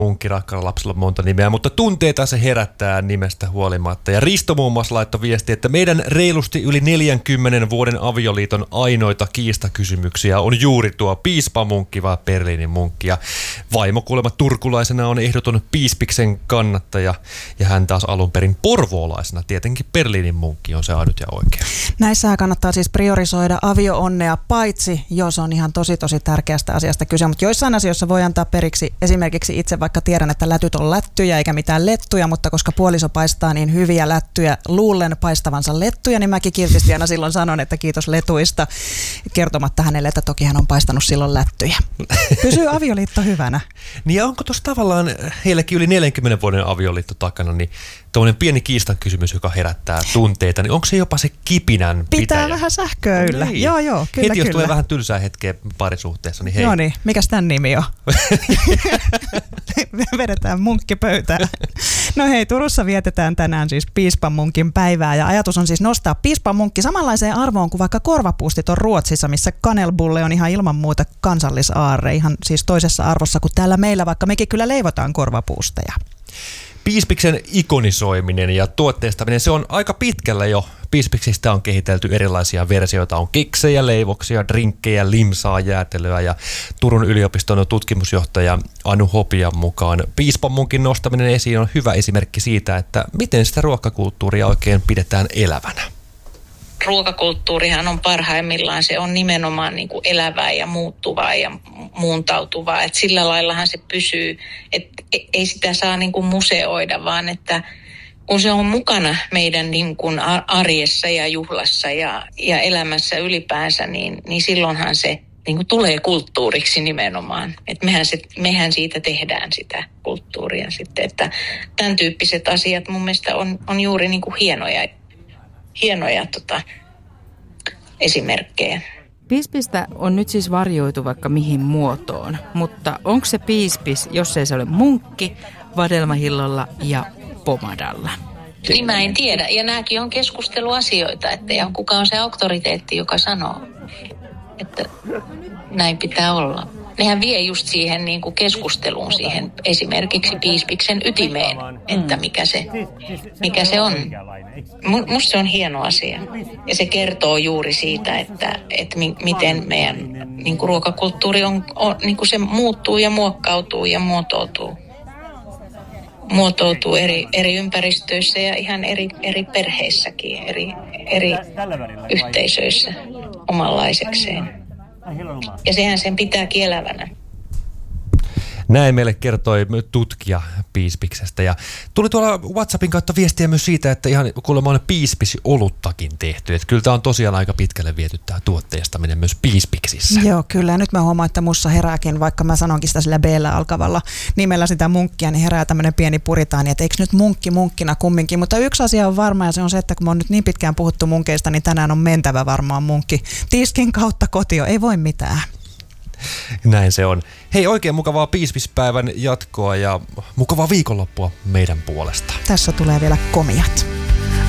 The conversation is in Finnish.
Munkki rakkaalla lapsella on monta nimeä, mutta tunteita se herättää nimestä huolimatta. Ja Risto muun muassa laittoi viesti, että meidän reilusti yli 40 vuoden avioliiton ainoita kiistakysymyksiä on juuri tuo piispamunkki vai Berliinin munkki. Ja vaimo kuulemma turkulaisena on ehdoton piispiksen kannattaja ja hän taas alun perin porvoolaisena. Tietenkin Berliinin munkki on se ainut ja oikea. Näissä kannattaa siis priorisoida avio-onnea, paitsi jos on ihan tosi tärkeästä asiasta kyse, mutta joissain asioissa voi antaa periksi esimerkiksi itse, vaikka tiedän, että lätyt on lättyjä eikä mitään lettuja, mutta koska puoliso paistaa niin hyviä lättyjä, luulen paistavansa lettuja, niin mäkin kiltisti aina silloin sanon, että kiitos letuista, kertomatta hänelle, että toki hän on paistanut silloin lättyjä. Pysyy avioliitto hyvänä. Niin ja onko tuossa tavallaan heillekin yli 40 vuoden avioliitto takana, niin tuollainen pieni kiistakysymys, joka herättää tunteita, niin onko se jopa se kipinän pitäjä? Pitää vähän sähköä yllä. Niin. Joo, kyllä. Heti jos tulee vähän tylsää hetkeä parisuhteessa, niin hei. No niin, mikäs tämän nimi on? Vedetään munkki pöytään. No hei, Turussa vietetään tänään siis piispamunkin päivää ja ajatus on siis nostaa piispamunkki samanlaiseen arvoon kuin vaikka korvapuustit on Ruotsissa, missä kanelbulle on ihan ilman muuta kansallisaarre, ihan siis toisessa arvossa kuin täällä meillä, vaikka mekin kyllä leivotaan korvapuusteja. Piispiksen ikonisoiminen ja tuotteistaminen, se on aika pitkällä jo. Piispiksistä on kehitelty erilaisia versioita. On keksejä, leivoksia, drinkkejä, limsaa, jäätelöä ja Turun yliopiston tutkimusjohtaja Anu Hopian mukaan piispamunkin nostaminen esiin on hyvä esimerkki siitä, että miten sitä ruokakulttuuria oikein pidetään elävänä. Ruokakulttuurihan on parhaimmillaan, se on nimenomaan niin kuin elävää ja muuttuvaa ja muuntautuvaa. Et sillä laillahan se pysyy, että ei sitä saa niin kuin museoida, vaan että kun se on mukana meidän niin kuin arjessa ja juhlassa ja elämässä ylipäänsä, niin silloinhan se niin kuin tulee kulttuuriksi nimenomaan. Et mehän siitä tehdään sitä kulttuuria sitten, että tämän tyyppiset asiat mun mielestä on juuri niin kuin hienoja esimerkkejä. Piispistä on nyt siis varjoitu vaikka mihin muotoon, mutta onko se piispis, jos ei se ole munkki, vadelmahillolla ja pomadalla? Niin mä en tiedä. Ja nämäkin on keskusteluasioita, että ja kuka on se auktoriteetti, joka sanoo, että näin pitää olla. Nehän vie just siihen niin kuin keskusteluun, siihen esimerkiksi piispiksen ytimeen, että mikä se on. Musta se on hieno asia. Ja se kertoo juuri siitä, että miten meidän niin kuin ruokakulttuuri on niin kuin se muuttuu ja muokkautuu ja muotoutuu eri ympäristöissä ja ihan eri perheissäkin, eri yhteisöissä omanlaisekseen. Ja sehän sen pitääkin elävänä. Näin meille kertoi tutkija piispiksestä. Ja tuli tuolla WhatsAppin kautta viestiä myös siitä, että ihan kuulemma on piispisi-oluttakin tehty. Että kyllä tämä on tosiaan aika pitkälle viety tämä tuotteistaminen myös piispiksissä. Joo, kyllä. Nyt mä huomaan, että mussa herääkin, vaikka mä sanonkin sitä sillä B-llä alkavalla nimellä sitä munkkia, niin herää tämmöinen pieni puritaani, että eikö nyt munkki munkkina kumminkin. Mutta yksi asia on varma ja se on se, että kun mä oon nyt niin pitkään puhuttu munkeista, niin tänään on mentävä varmaan munkki tiskin kautta kotiin. Ei voi mitään. Näin se on. Hei, oikein mukavaa piispispäivän jatkoa ja mukavaa viikonloppua meidän puolesta. Tässä tulee vielä komiat.